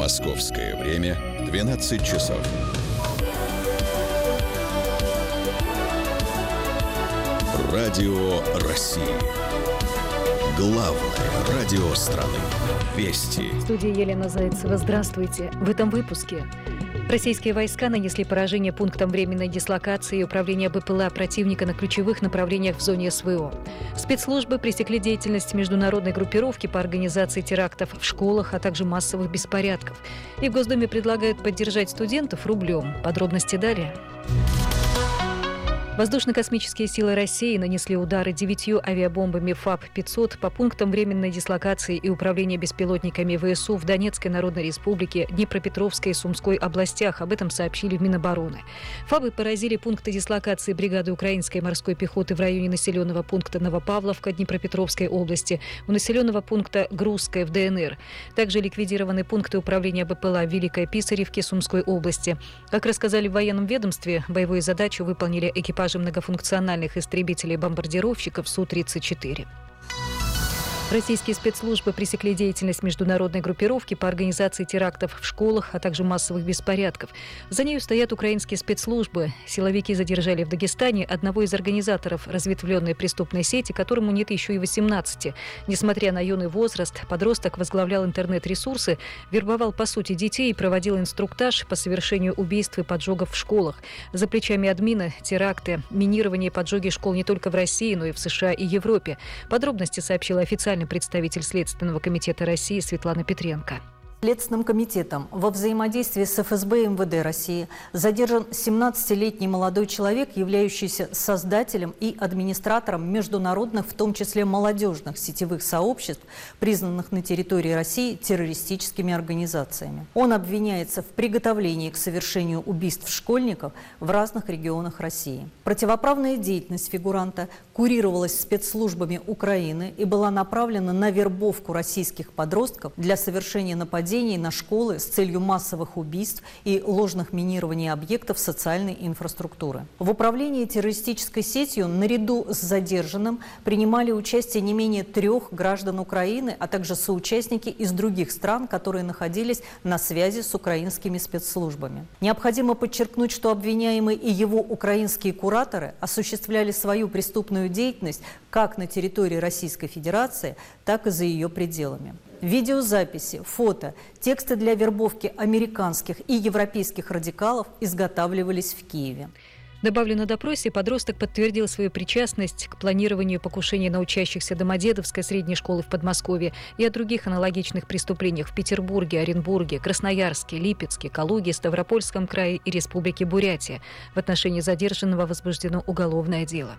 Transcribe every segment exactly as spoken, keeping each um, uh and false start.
Московское время двенадцать часов. Радио России. Главное радио страны. Вести. В студии Елена Зайцева. Здравствуйте. В этом выпуске. Российские войска нанесли поражение пунктам временной дислокации и управления БПЛА противника на ключевых направлениях в зоне СВО. Спецслужбы пресекли деятельность международной группировки по организации терактов в школах, а также массовых беспорядков. И в Госдуме предлагают поддержать студентов рублем. Подробности далее. Воздушно-космические силы России нанесли удары девятью авиабомбами ФАБ пятьсот по пунктам временной дислокации и управления беспилотниками ВСУ в Донецкой Народной Республике, Днепропетровской и Сумской областях. Об этом сообщили в Минобороны. ФАБы поразили пункты дислокации бригады украинской морской пехоты в районе населенного пункта Новопавловка Днепропетровской области, у населенного пункта Грузское в ДНР. Также ликвидированы пункты управления БПЛА в Великой Писаревке Сумской области. Как рассказали в военном ведомстве, боевую задачу выполнили экипажи многофункциональных истребителей-бомбардировщиков Су тридцать четыре. Российские спецслужбы пресекли деятельность международной группировки по организации терактов в школах, а также массовых беспорядков. За нею стоят украинские спецслужбы. Силовики задержали в Дагестане одного из организаторов разветвленной преступной сети, которому нет еще и восемнадцати. Несмотря на юный возраст, подросток возглавлял интернет-ресурсы, вербовал по сути детей и проводил инструктаж по совершению убийств и поджогов в школах. За плечами админа теракты, минирование и поджоги школ не только в России, но и в США и Европе. Подробности сообщила официальный представитель Следственного комитета России Светлана Петренко. Следственным комитетом во взаимодействии с эф эс бэ и эм вэ дэ России задержан семнадцатилетний молодой человек, являющийся создателем и администратором международных, в том числе молодежных сетевых сообществ, признанных на территории России террористическими организациями. Он обвиняется в приготовлении к совершению убийств школьников в разных регионах России. Противоправная деятельность фигуранта курировалась спецслужбами Украины и была направлена на вербовку российских подростков для совершения нападений на школы с целью массовых убийств и ложных минирований объектов социальной инфраструктуры. В управлении террористической сетью наряду с задержанным принимали участие не менее трех граждан Украины, а также соучастники из других стран, которые находились на связи с украинскими спецслужбами. Необходимо подчеркнуть, что обвиняемый и его украинские кураторы осуществляли свою преступную деятельность как на территории Российской Федерации, так и за ее пределами. Видеозаписи, фото, тексты для вербовки американских и европейских радикалов изготавливались в Киеве. Добавлю, на допросе подросток подтвердил свою причастность к планированию покушений на учащихся Домодедовской средней школы в Подмосковье и о других аналогичных преступлениях в Петербурге, Оренбурге, Красноярске, Липецке, Калуге, Ставропольском крае и Республике Бурятия. В отношении задержанного возбуждено уголовное дело.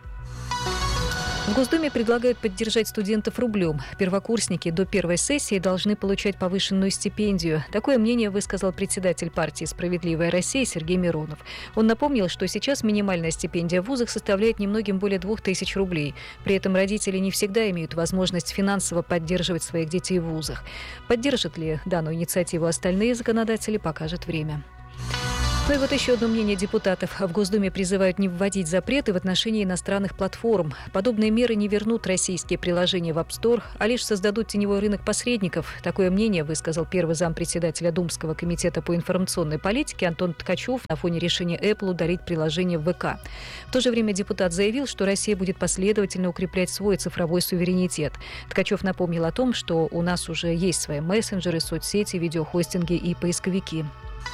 В Госдуме предлагают поддержать студентов рублем. Первокурсники до первой сессии должны получать повышенную стипендию. Такое мнение высказал председатель партии «Справедливая Россия» Сергей Миронов. Он напомнил, что сейчас минимальная стипендия в вузах составляет немногим более двух тысяч рублей. При этом родители не всегда имеют возможность финансово поддерживать своих детей в вузах. Поддержат ли данную инициативу остальные законодатели, покажет время. Ну и вот еще одно мнение депутатов. В Госдуме призывают не вводить запреты в отношении иностранных платформ. Подобные меры не вернут российские приложения в App Store, а лишь создадут теневой рынок посредников. Такое мнение высказал первый зампредседателя Думского комитета по информационной политике Антон Ткачев на фоне решения Apple удалить приложение в вэ ка. В то же время депутат заявил, что Россия будет последовательно укреплять свой цифровой суверенитет. Ткачев напомнил о том, что у нас уже есть свои мессенджеры, соцсети, видеохостинги и поисковики.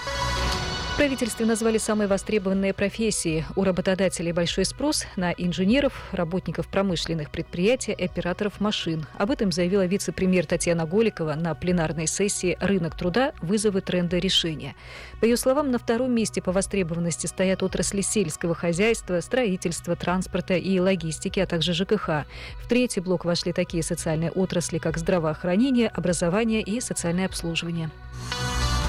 В правительстве назвали самые востребованные профессии. У работодателей большой спрос на инженеров, работников промышленных предприятий и операторов машин. Об этом заявила вице-премьер Татьяна Голикова на пленарной сессии «Рынок труда. Вызовы, тренды, решения». По ее словам, на втором месте по востребованности стоят отрасли сельского хозяйства, строительства, транспорта и логистики, а также жэ ка ха. В третий блок вошли такие социальные отрасли, как здравоохранение, образование и социальное обслуживание.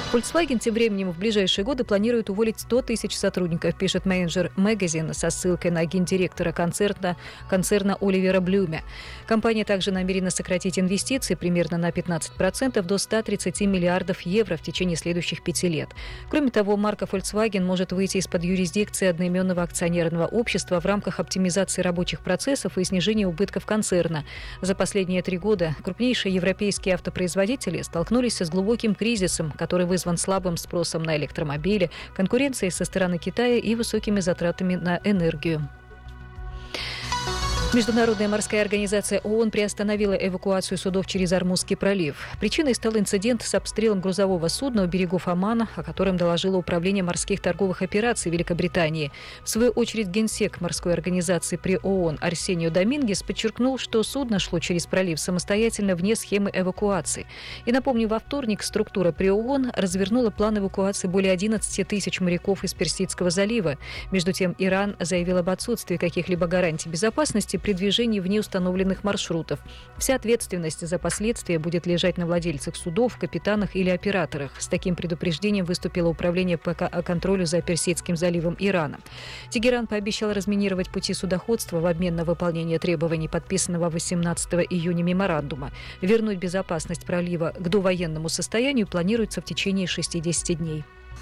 Volkswagen тем временем в ближайшие годы планирует уволить сто тысяч сотрудников, пишет Manager Magazine со ссылкой на гендиректора концерна, концерна Оливера Блюме. Компания также намерена сократить инвестиции примерно на пятнадцать процентов до ста тридцати миллиардов евро в течение следующих пяти лет. Кроме того, марка Volkswagen может выйти из-под юрисдикции одноименного акционерного общества в рамках оптимизации рабочих процессов и снижения убытков концерна. За последние три года крупнейшие европейские автопроизводители столкнулись с глубоким кризисом, который вызвал слабым спросом на электромобили, конкуренцией со стороны Китая и высокими затратами на энергию. Международная морская организация ООН приостановила эвакуацию судов через Ормузский пролив. Причиной стал инцидент с обстрелом грузового судна у берегов Омана, о котором доложило Управление морских торговых операций Великобритании. В свою очередь, генсек морской организации при ООН Арсенио Домингес подчеркнул, что судно шло через пролив самостоятельно вне схемы эвакуации. И напомню, во вторник структура при ООН развернула план эвакуации более одиннадцати тысяч моряков из Персидского залива. Между тем, Иран заявил об отсутствии каких-либо гарантий безопасности при движении вне установленных маршрутов. Вся ответственность за последствия будет лежать на владельцах судов, капитанах или операторах. С таким предупреждением выступило Управление по контролю за Персидским заливом Ирана. Тегеран пообещал разминировать пути судоходства в обмен на выполнение требований подписанного восемнадцатого июня меморандума. Вернуть безопасность пролива к довоенному состоянию планируется в течение шестидесяти дней.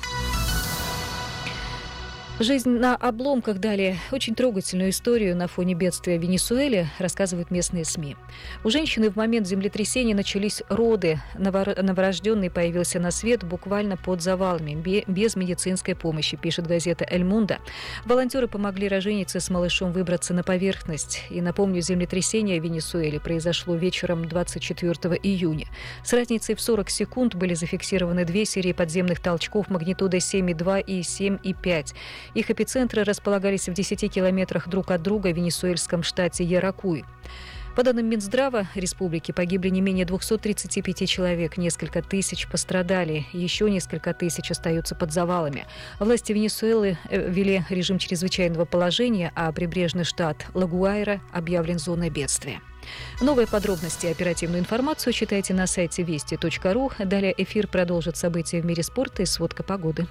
Жизнь на обломках. Далее очень трогательную историю на фоне бедствия в Венесуэле рассказывают местные СМИ. У женщины в момент землетрясения начались роды. Новорожденный появился на свет буквально под завалами, без медицинской помощи, пишет газета «Эль Мундо». Волонтеры помогли роженице с малышом выбраться на поверхность. И напомню, землетрясение в Венесуэле произошло вечером двадцать четвёртого июня. С разницей в сорок секунд были зафиксированы две серии подземных толчков магнитудой семь и два и семь и пять. Их эпицентры располагались в десяти километрах друг от друга в венесуэльском штате Яракуй. По данным Минздрава республики, погибли не менее двухсот тридцати пяти человек, несколько тысяч пострадали, еще несколько тысяч остаются под завалами. Власти Венесуэлы ввели режим чрезвычайного положения, а прибрежный штат Ла-Гуайра объявлен зоной бедствия. Новые подробности и оперативную информацию читайте на сайте вести точка ру. Далее эфир продолжит события в мире спорта и сводка погоды.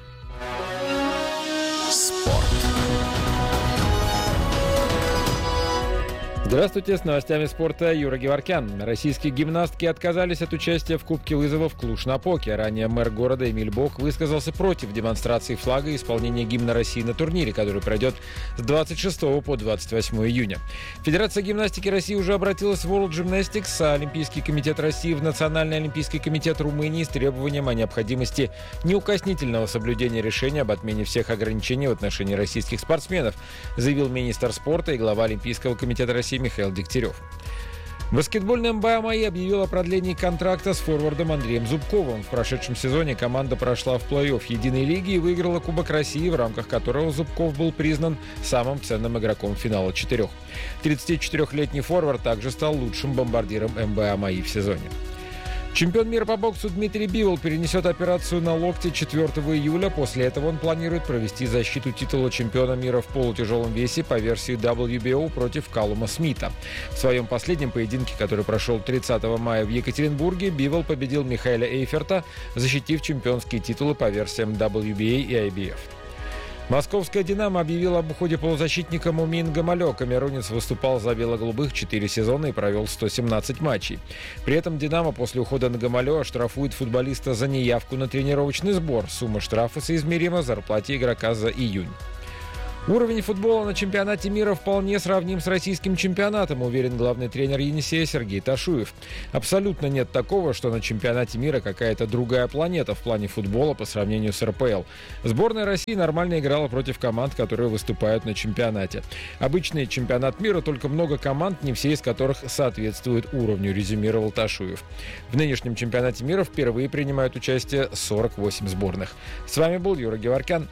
Спорт. Здравствуйте, с новостями спорта Юра Геворкян. Российские гимнастки отказались от участия в Кубке вызовов Клуж-Напоке. Ранее мэр города Эмиль Бок высказался против демонстрации флага и исполнения гимна России на турнире, который пройдет с двадцать шестого по двадцать восьмое июня. Федерация гимнастики России уже обратилась в World Gymnastics, а Олимпийский комитет России в Национальный олимпийский комитет Румынии с требованием о необходимости неукоснительного соблюдения решения об отмене всех ограничений в отношении российских спортсменов, заявил министр спорта и глава Олимпийского комитета России Михаил Дегтярев. Баскетбольный эн бэ а МАИ объявил о продлении контракта с форвардом Андреем Зубковым. В прошедшем сезоне команда прошла в плей-офф единой лиги и выиграла Кубок России, в рамках которого Зубков был признан самым ценным игроком финала четырех. тридцатичетырёхлетний форвард также стал лучшим бомбардиром эн бэ а МАИ в сезоне. Чемпион мира по боксу Дмитрий Бивол перенесет операцию на локте четвёртого июля. После этого он планирует провести защиту титула чемпиона мира в полутяжелом весе по версии дабл ю би о против Калума Смита. В своем последнем поединке, который прошел тридцатого мая в Екатеринбурге, Бивол победил Михаэля Эйферта, защитив чемпионские титулы по версиям дабл ю би эй и ай би эф. Московская «Динамо» объявила об уходе полузащитника Мумин Гамалё. Камерунец выступал за бело-голубых четыре сезона и провел сто семнадцать матчей. При этом «Динамо» после ухода на Гамалё оштрафует футболиста за неявку на тренировочный сбор. Сумма штрафа соизмерима зарплате игрока за июнь. Уровень футбола на чемпионате мира вполне сравним с российским чемпионатом, уверен главный тренер Енисея Сергей Ташуев. Абсолютно нет такого, что на чемпионате мира какая-то другая планета в плане футбола по сравнению с эр пэ эл. Сборная России нормально играла против команд, которые выступают на чемпионате. Обычный чемпионат мира, только много команд, не все из которых соответствуют уровню, резюмировал Ташуев. В нынешнем чемпионате мира впервые принимают участие сорок восемь сборных. С вами был Юра Геворкян.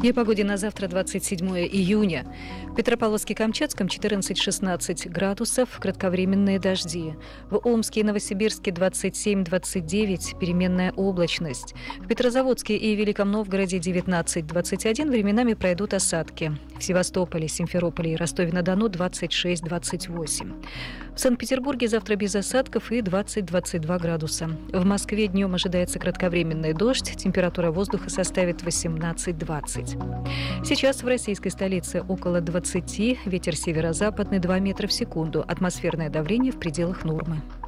И о погоде на завтра, двадцать седьмое июня. В Петропавловске-Камчатском четырнадцать-шестнадцать градусов, кратковременные дожди. В Омске и Новосибирске двадцать семь - двадцать девять, переменная облачность. В Петрозаводске и Великом Новгороде девятнадцать - двадцать один, временами пройдут осадки. В Севастополе, Симферополе и Ростове-на-Дону двадцать шесть - двадцать восемь. В Санкт-Петербурге завтра без осадков и двадцать - двадцать два градуса. В Москве днем ожидается кратковременный дождь, температура воздуха составит восемнадцать - двадцать. Сейчас в российской столице около двадцати, ветер северо-западный два метра в секунду, атмосферное давление в пределах нормы.